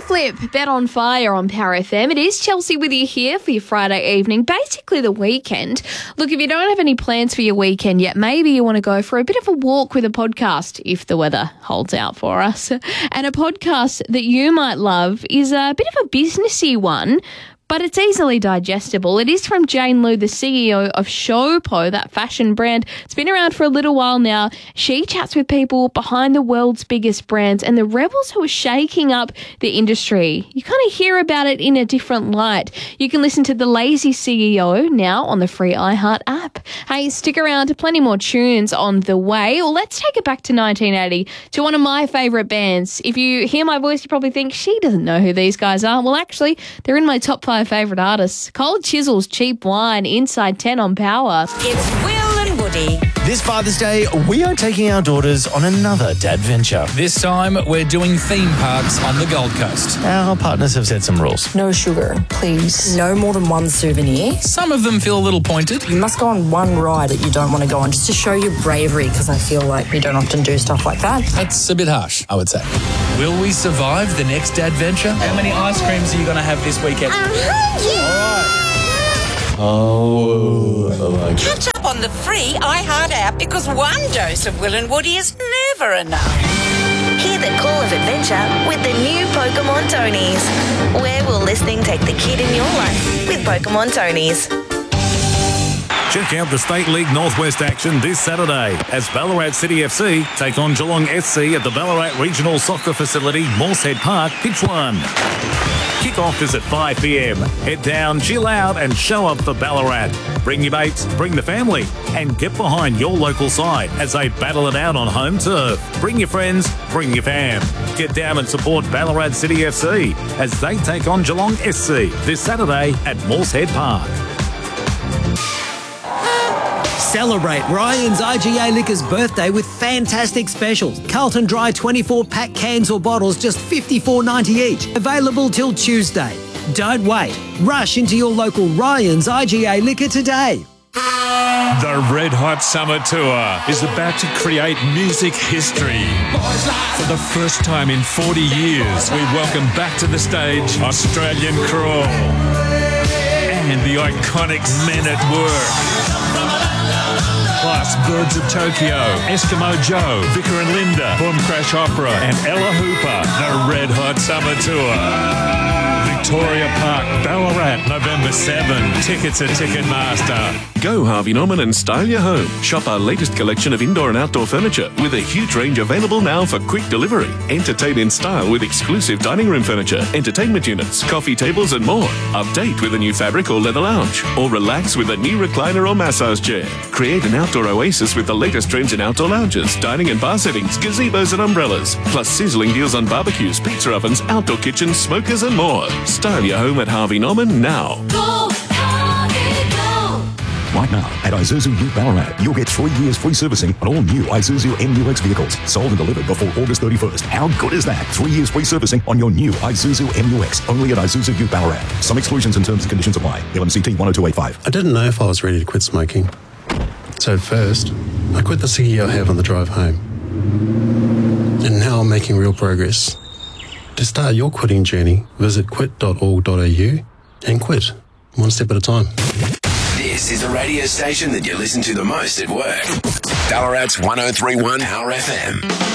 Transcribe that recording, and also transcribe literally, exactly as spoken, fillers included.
Flip, Bet on Fire on Power F M. It is Chelsea with you here for your Friday evening, basically the weekend. Look, if you don't have any plans for your weekend yet, maybe you want to go for a bit of a walk with a podcast, if the weather holds out for us. And a podcast that you might love is a bit of a businessy one, but it's easily digestible. It is from Jane Liu, the C E O of Showpo, that fashion brand. It's been around for a little while now. She chats with people behind the world's biggest brands and the rebels who are shaking up the industry. You kind of hear about it in a different light. You can listen to The Lazy C E O now on the free iHeart app. Hey, stick around, plenty more tunes on the way. Well, let's take it back to nineteen eighty, to one of my favourite bands. If you hear my voice, you probably think, she doesn't know who these guys are. Well, actually, they're in my top five favourite artists. Cold Chisel's Cheap Wine, Inside ten on Power. It's Will and Woody. This Father's Day, we are taking our daughters on another dad venture. This time, we're doing theme parks on the Gold Coast. Our partners have set some rules. No sugar, please. No more than one souvenir. Some of them feel a little pointed. You must go on one ride that you don't want to go on, just to show your bravery, because I feel like we don't often do stuff like that. That's a bit harsh, I would say. Will we survive the next adventure? How many ice creams are you going to have this weekend? Oh, oh Catch up on the free iHeart app, because one dose of Will and Woody is never enough. Hear the call of adventure with the new Pokemon Tonies. Where will listening take the kid in your life with Pokemon Tonies? Check out the State League Northwest action this Saturday as Ballarat City F C take on Geelong S C at the Ballarat Regional Soccer Facility, Moorehead Park, Pitch one. Kick-off is at five p.m. Head down, chill out and show up for Ballarat. Bring your mates, bring the family and get behind your local side as they battle it out on home turf. Bring your friends, bring your fam. Get down and support Ballarat City F C as they take on Geelong S C this Saturday at Moorehead Park. Celebrate Ryan's I G A Liquors birthday with fantastic specials. Carlton Dry twenty-four pack cans or bottles, just fifty-four ninety each. Available till Tuesday. Don't wait. Rush into your local Ryan's I G A Liquor today. The Red Hot Summer Tour is about to create music history. For the first time in forty years, we welcome back to the stage Australian Crawl and the iconic Men at Work. Plus Birds of Tokyo, Eskimo Joe, Vicar and Linda, Boom Crash Opera and Ella Hooper. The Red Hot Summer Tour. Victoria Park, Ballarat, November seventh. Tickets at Ticketmaster. Go Harvey Norman and style your home. Shop our latest collection of indoor and outdoor furniture with a huge range available now for quick delivery. Entertain in style with exclusive dining room furniture, entertainment units, coffee tables and more. Update with a new fabric or leather lounge. Or relax with a new recliner or massage chair. Create an outdoor oasis with the latest trends in outdoor lounges, dining and bar settings, gazebos and umbrellas. Plus sizzling deals on barbecues, pizza ovens, outdoor kitchens, smokers and more. Style your home at Harvey Norman now. Go, Harvey, go! Right now, at Isuzu Ute Ballarat, you'll get three years free servicing on all new Isuzu M U X vehicles, sold and delivered before August thirty-first. How good is that? Three years free servicing on your new Isuzu M U X, only at Isuzu Ute Ballarat. Some exclusions and terms and conditions apply. L M C T one oh two eight five. I didn't know if I was ready to quit smoking. So at first, I quit the ciggy I have on the drive home. And now I'm making real progress. To start your quitting journey, visit quit dot org dot a u and quit, one step at a time. This is the radio station that you listen to the most at work. Ballarat's one oh three point one Power F M.